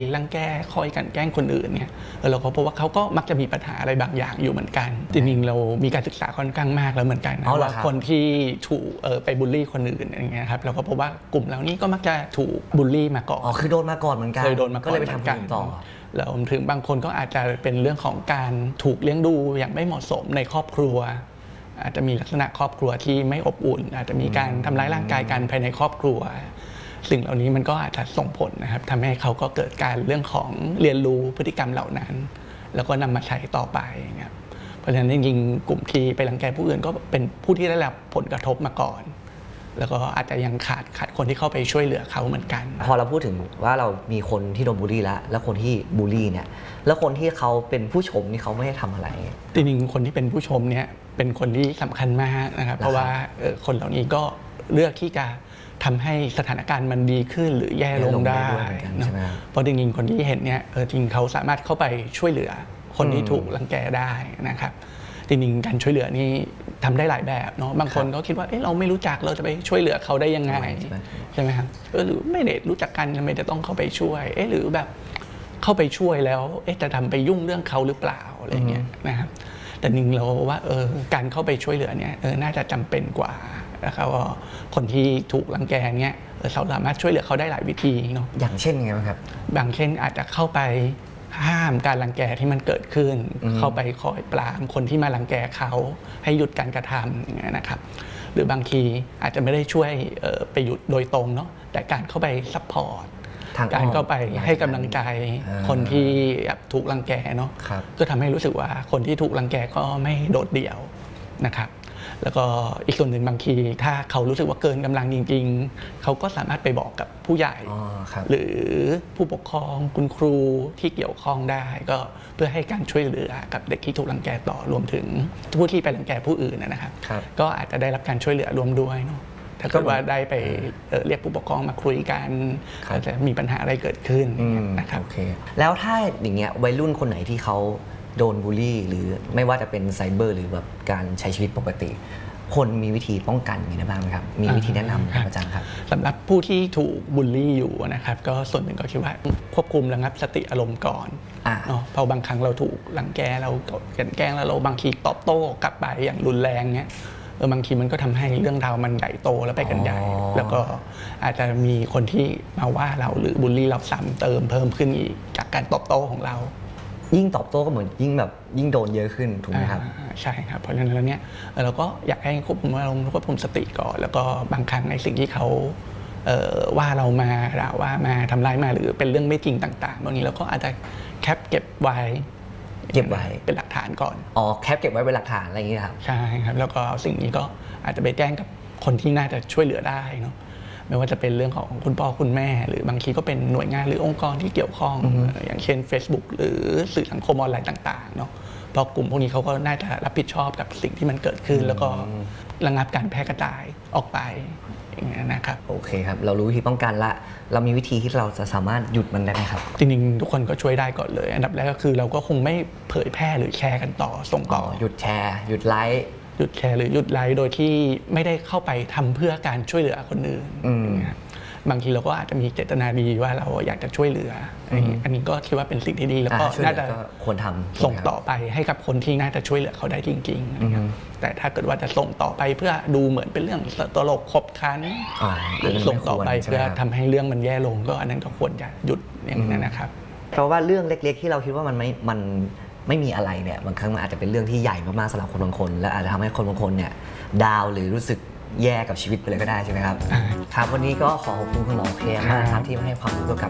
รังแกคอยกันแกล้งคนอื่นเนี่ยเราก็พบว่าเขาก็มักจะมีปัญหาอะไรบางอย่างอยู่เหมือนกันจริงๆเรามีการศึกษาค่อนข้างมากแล้วเหมือนกันนะว่าคนที่ถูกไปบูลลี่คนอื่นอย่างเงี้ยครับเราก็พบว่ากลุ่มเหล่านี้ก็มักจะถูกบูลลี่มาก่อนคือโดนมาก่อนเหมือนกันเคยโดนมาก่อนก็เลยไปทำกันต่อแล้วถึงบางคนก็อาจจะเป็นเรื่องของการถูกเลี้ยงดูอย่างไม่เหมาะสมในครอบครัวอาจจะมีลักษณะครอบครัวที่ไม่อบอุ่นอาจจะมีการทำร้ายร่างกายกันภายในครอบครัวสิ่งเหล่านี้มันก็อาจจะส่งผลนะครับทำให้เขาก็เกิดการเรื่องของเรียนรู้พฤติกรรมเหล่านั้นแล้วก็นำมาใช้ต่อไปครับเพราะฉะนั้นจริงๆกลุ่มที่ไปรังแกผู้อื่นก็เป็นผู้ที่ได้รับผลกระทบมาก่อนแล้วก็อาจจะยังขาดคนที่เข้าไปช่วยเหลือเขาเหมือนกันพอเราพูดถึงว่าเรามีคนที่โดนบูลลี่แล้วคนที่บูลลี่เนี่ยแล้วคนที่เขาเป็นผู้ชมนี่เขาไม่ได้ทำอะไรจริงๆคนที่เป็นผู้ชมเนี่ยเป็นคนที่สำคัญมากนะครับเพราะว่าคนเหล่านี้ก็เลือกที่จะทำให้สถานการณ์มันดีขึ้นหรือแย่ลงได้เพราะจริงๆคนที่เห็นเนี่ยจริงเขาสามารถเข้าไปช่วยเหลือคนที่ถูกรังแกได้นะครับจริงๆการช่วยเหลือนี่ทำได้หลายแบบเนาะบางคนก็คิดว่าเราไม่รู้จักเราจะไปช่วยเหลือเขาได้ยังไงใช่ไหมครับหรือไม่ได้รู้จักกันทำไมจะต้องเข้าไปช่วยหรือแบบเข้าไปช่วยแล้วจะทำไปยุ่งเรื่องเขาหรือเปล่าอะไรเงี้ยนะครับแต่จริงเราว่าการเข้าไปช่วยเหลือเนี่ยน่าจะจำเป็นกว่านะครับว่าคนที่ถูกรังแกเนี่ยเราสามารถช่วยเหลือเขาได้หลายวิธีเนาะอย่างเช่นไงบ้างครับบางเช่นอาจจะเข้าไปห้ามการรังแกที่มันเกิดขึ้นเข้าไปคอยปรามคนที่มารังแกเขาให้หยุดการกระทำอย่างเงี้ยนะครับหรือบางทีอาจจะไม่ได้ช่วยไปหยุดโดยตรงเนาะแต่การเข้าไปซัพพอร์ตการเข้าไปให้กำลังใจคนที่ถูกรังแกเนาะก็ทำให้รู้สึกว่าคนที่ถูกรังแกก็ไม่โดดเดี่ยวนะครับแล้วก็อีกส่วนหนึ่งบางทีถ้าเขารู้สึกว่าเกินกำลังจริงๆเขาก็สามารถไปบอกกับผู้ใหญ่หรือผู้ปกครองคุณครูที่เกี่ยวข้องได้ก็เพื่อให้การช่วยเหลือกับเด็กที่ถูกรังแกต่อรวมถึงผู้ที่ไปรังแกผู้อื่นนะครับก็อาจจะได้รับการช่วยเหลือรวมด้วยเนาะถ้าเกิดว่าได้ไปเรียกผู้ปกครองมาคุยกันอาจจะมีปัญหาอะไรเกิดขึ้นนะครับแล้วถ้าอย่างเงี้ยวัยรุ่นคนไหนที่เขาโดนบูลลี่หรือไม่ว่าจะเป็นไซเบอร์หรือแบบการใช้ชีวิตปกติคนมีวิธีป้องกันอย่างไรบ้างไหมครับมีวิธีแนะนำครับอาจารย์ครับสำหรับผู้ที่ถูกบูลลี่อยู่นะครับก็ส่วนหนึ่งก็คิดว่าควบคุมระงับสติอารมณ์ก่อนเพราะบางครั้งเราถูกรังแกเรากันแกล้งแล้วเราบางทีตอบโต้กลับไปอย่างรุนแรงเนี้ยบางทีมันก็ทำให้เรื่องราวมันใหญ่โตแล้วไปกันใหญ่แล้วก็อาจจะมีคนที่มาว่าเราหรือบูลลี่เราซ้ำเติมเพิ่มขึ้นอีกจากการตอบโต้ของเรายิ่งตอบโต้ก็เหมือนยิ่งโดนเยอะขึ้นถูกไหมครับใช่ครับเพราะฉะนั้นแล้วเนี่ยเราก็อยากให้ควบคุมอารมณ์ควบคุมสติก่อนแล้วก็บางครั้งในสิ่งที่เขาว่าเรามาด่าว่ามาทำร้ายมาหรือเป็นเรื่องไม่จริงต่างๆบางทีเราก็อาจจะแคปเก็บไว้เป็นหลักฐานก่อนแคปเก็บไว้เป็นหลักฐานอะไรอย่างนี้ครับใช่ครับแล้วก็สิ่งนี้ก็อาจจะไปแจ้งกับคนที่น่าจะช่วยเหลือได้เนาะไม่ว่าจะเป็นเรื่องของคุณพ่อคุณแม่หรือบางทีก็เป็นหน่วยงานหรือองค์กรที่เกี่ยวข้องอย่างเช่น Facebook หรือสื่อสังคมออนไลน์ต่างๆเนาะเพราะกลุ่มพวกนี้เขาก็น่าจะรับผิดชอบกับสิ่งที่มันเกิดขึ้นแล้วก็ระงับการแพร่กระจายออกไปอย่างนี้นะครับโอเคครับเรารู้วิธีป้องกันละเรามีวิธีที่เราจะสามารถหยุดมันได้ไหมครับจริงๆทุกคนก็ช่วยได้ก่อนเลยอันดับแรกก็คือเราก็คงไม่เผยแพร่หรือแชร์กันต่อส่งต่อหยุดแชร์หยุดไลค์หยุดแชร์หรือหยุดไลค์โดยที่ไม่ได้เข้าไปทำเพื่อการช่วยเหลือคนอื่นบางทีเราก็อาจจะมีเจตนาดีว่าเราอยากจะช่วยเหลืออันนี้ก็คิดว่าเป็นสิ่งที่ดีแล้วก็น่าจะควรทำส่งต่อไปให้กับคนที่น่าจะช่วยเหลือเขาได้จริงๆแต่ถ้าเกิดว่าจะส่งต่อไปเพื่อดูเหมือนเป็นเรื่องตลกขบขันหรือส่งต่อไปเพื่อทำให้เรื่องมันแย่ลงก็อันนั้นก็ควรจะหยุดอย่างนั้นนะครับเพราะว่าเรื่องเล็กๆที่เราคิดว่ามันไม่มีอะไรเนี่ยบางครั้งมันอาจจะเป็นเรื่องที่ใหญ่มากๆสำหรับคนบางคนและอาจจะทำให้คนบางคนเนี่ยดาวหรือรู้สึกแย่กับชีวิตไปเลยก็ได้ใช่ไหมครับครับวันนี้ก็ขอขอบคุณคุณหมอเคลียร์มากครับที่มาให้ความรู้เกี่ยวกับ